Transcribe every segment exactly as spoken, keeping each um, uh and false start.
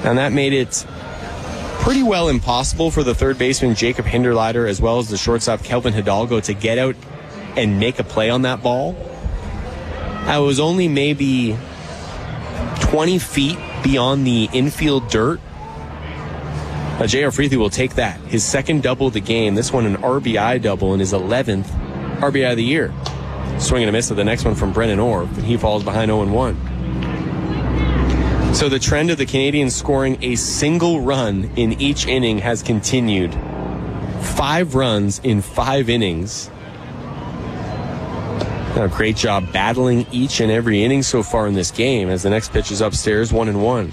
And that made it pretty well impossible for the third baseman Jacob Hinderleiter as well as the shortstop Kelvin Hidalgo to get out and make a play on that ball. I was only maybe twenty feet beyond the infield dirt. Uh, J R. Freethy will take that. His second double of the game. This one an R B I double and his eleventh R B I of the year. Swing and a miss to the next one from Brennan Orr, and he falls behind oh and one. So the trend of the Canadians scoring a single run in each inning has continued. Five runs in five innings. A great job battling each and every inning so far in this game as the next pitch is upstairs, one and one.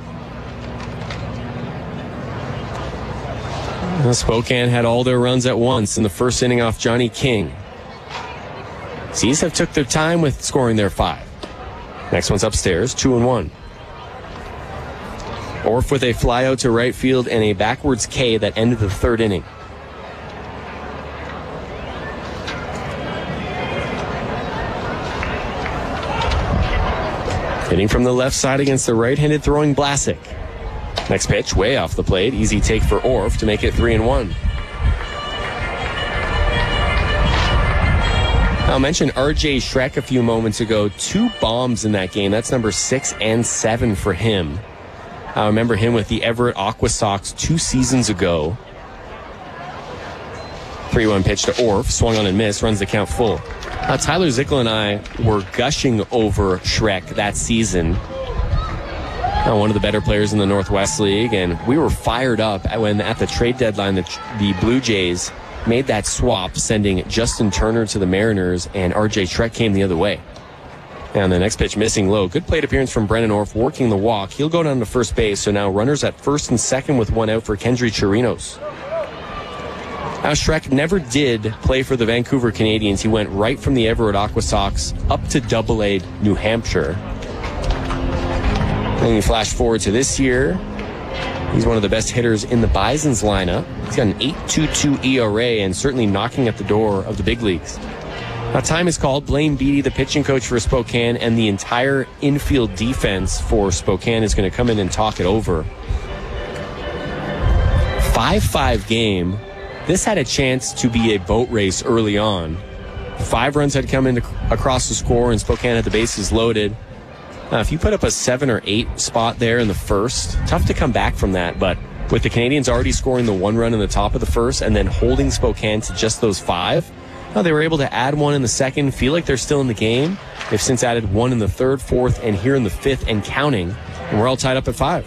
Spokane had all their runs at once in the first inning off Johnny King. Seas have took their time with scoring their five. Next one's upstairs, two and one. Orf with a fly out to right field and a backwards K that ended the third inning. Hitting from the left side against the right-handed throwing Vlasic. Next pitch, way off the plate. Easy take for Orf to make it three and one. I mentioned R J Schreck a few moments ago. Two bombs in that game. That's number six and seven for him. I remember him with the Everett Aqua Sox two seasons ago. three one pitch to Orf. Swung on and missed. Runs the count full. Uh, Tyler Zickel and I were gushing over Schreck that season. Uh, one of the better players in the Northwest League. And we were fired up when at the trade deadline the, the Blue Jays made that swap, sending Justin Turner to the Mariners, and R J Schreck came the other way. And the next pitch missing low. Good plate appearance from Brennan Orf, working the walk. He'll go down to first base, so now runners at first and second with one out for Kendry Chirinos. Now Schreck never did play for the Vancouver Canadians. He went right from the Everett Aqua Sox up to Double A New Hampshire. And you flash forward to this year. He's one of the best hitters in the Bison's lineup. He's got an eight point two two E R A and certainly knocking at the door of the big leagues. Now, time is called. Blaine Beatty, the pitching coach for Spokane, and the entire infield defense for Spokane is going to come in and talk it over. five five game. This had a chance to be a boat race early on. Five runs had come in across the score, and Spokane had the bases loaded. Now, if you put up a seven or eight spot there in the first, tough to come back from that. But with the Canadians already scoring the one run in the top of the first and then holding Spokane to just those five, well, they were able to add one in the second, feel like they're still in the game. They've since added one in the third, fourth, and here in the fifth and counting. And we're all tied up at five.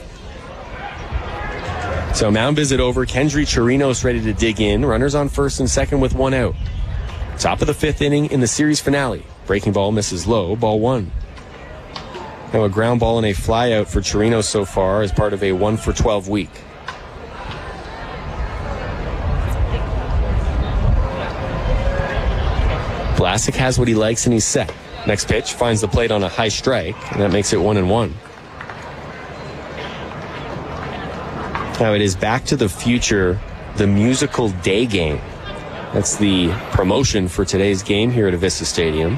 So mound visit over. Kendry Chirinos ready to dig in. Runners on first and second with one out. Top of the fifth inning in the series finale. Breaking ball misses low. Ball one. Now a ground ball and a fly out for Chirinos so far as part of a one for twelve week. Vlasic has what he likes and he's set. Next pitch finds the plate on a high strike, and that makes it one and one. Now it is Back to the Future, the musical day game. That's the promotion for today's game here at Avista Stadium.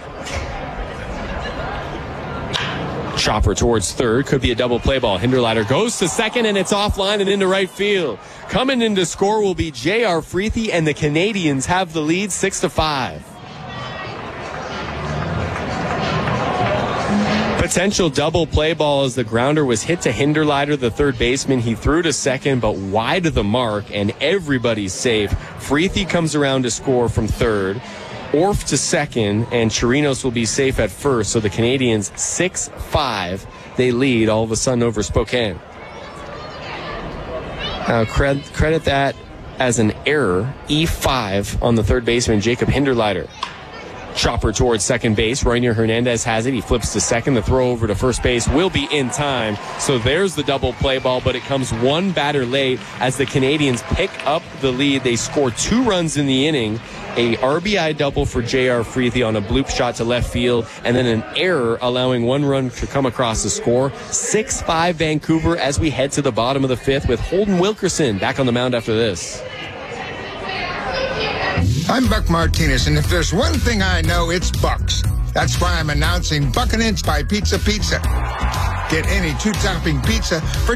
Chopper towards third, could be a double play ball. Hinderleiter goes to second, and it's offline and into right field. Coming in to score will be J R. Freethy, and the Canadians have the lead six to five. Potential double play ball as the grounder was hit to Hinderleiter, the third baseman. He threw to second, but wide of the mark, and everybody's safe. Freethy comes around to score from third. Orf to second, and Chirinos will be safe at first. So the Canadians six five. They lead all of a sudden over Spokane. Now cred- credit that as an error. E five on the third baseman, Jacob Hinderleiter. Chopper towards second base. Roynier Hernandez has it. He flips to second. The throw over to first base will be in time. So there's the double play ball, but it comes one batter late as the Canadians pick up the lead. They score two runs in the inning. A R B I double for J R. Freethy on a bloop shot to left field, and then an error allowing one run to come across the score. six five Vancouver as we head to the bottom of the fifth with Holden Wilkerson back on the mound after this. I'm Buck Martinez, and if there's one thing I know, it's Bucks. That's why I'm announcing Buck and Inch by Pizza Pizza. Get any two-topping pizza for